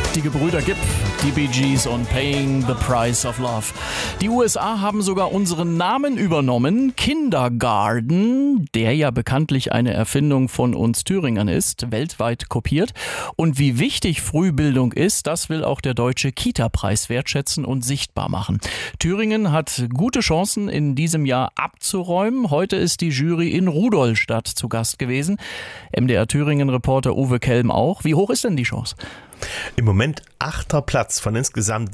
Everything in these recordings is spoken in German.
Die Gebrüder Gibb, die Bee Gees und Paying the Price of Love. Die USA haben sogar unseren Namen übernommen. Kindergarten, der ja bekanntlich eine Erfindung von uns Thüringern ist, weltweit kopiert. Und wie wichtig Frühbildung ist, das will auch der Deutsche Kita-Preis wertschätzen und sichtbar machen. Thüringen hat gute Chancen, in diesem Jahr abzuräumen. Heute ist die Jury in Rudolstadt zu Gast gewesen. MDR Thüringen-Reporter Uwe Kelm auch. Wie hoch ist denn die Chance? Im Moment 8. Platz von insgesamt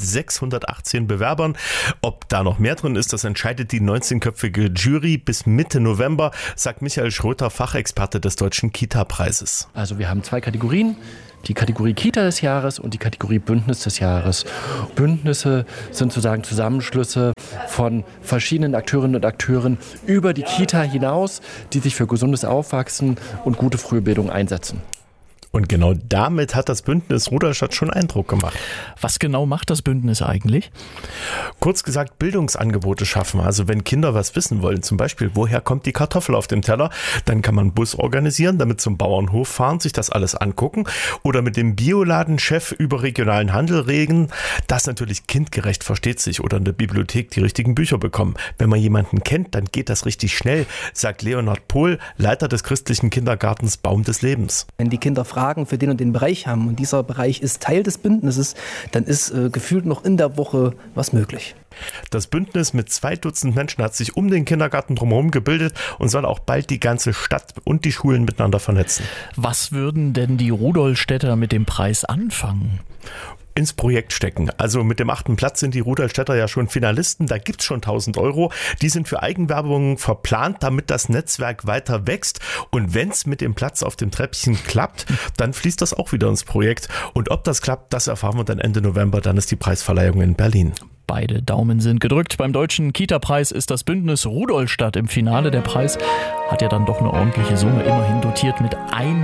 618 Bewerbern. Ob da noch mehr drin ist, das entscheidet die 19-köpfige Jury bis Mitte November, sagt Michael Schröter, Fachexperte des Deutschen Kita-Preises. Also wir haben 2 Kategorien. Die Kategorie Kita des Jahres und die Kategorie Bündnis des Jahres. Bündnisse sind sozusagen Zusammenschlüsse von verschiedenen Akteurinnen und Akteuren über die Kita hinaus, die sich für gesundes Aufwachsen und gute Frühbildung einsetzen. Und genau damit hat das Bündnis Rudolstadt schon Eindruck gemacht. Was genau macht das Bündnis eigentlich? Kurz gesagt, Bildungsangebote schaffen. Also wenn Kinder was wissen wollen, zum Beispiel, woher kommt die Kartoffel auf dem Teller, dann kann man einen Bus organisieren, damit zum Bauernhof fahren, sich das alles angucken oder mit dem Bioladenchef über regionalen Handel reden. Das natürlich kindgerecht, versteht sich, oder in der Bibliothek die richtigen Bücher bekommen. Wenn man jemanden kennt, dann geht das richtig schnell, sagt Leonhard Pohl, Leiter des christlichen Kindergartens Baum des Lebens. Wenn die Kinder Fragen für den und den Bereich haben und dieser Bereich ist Teil des Bündnisses, dann ist gefühlt noch in der Woche was möglich. Das Bündnis mit 2 Dutzend Menschen hat sich um den Kindergarten drumherum gebildet und soll auch bald die ganze Stadt und die Schulen miteinander vernetzen. Was würden denn die Rudolstädter mit dem Preis anfangen? Ins Projekt stecken. Also mit dem 8. Platz sind die Rudolstädter ja schon Finalisten. Da gibt's schon 1.000 €. Die sind für Eigenwerbung verplant, damit das Netzwerk weiter wächst. Und wenn's mit dem Platz auf dem Treppchen klappt, dann fließt das auch wieder ins Projekt. Und ob das klappt, das erfahren wir dann Ende November. Dann ist die Preisverleihung in Berlin. Beide Daumen sind gedrückt. Beim Deutschen Kita-Preis ist das Bündnis Rudolstadt im Finale. Der Preis hat ja dann doch eine ordentliche Summe, immerhin dotiert mit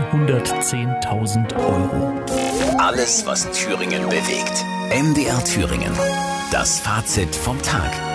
110.000 €. Alles, was Thüringen bewegt. MDR Thüringen. Das Fazit vom Tag.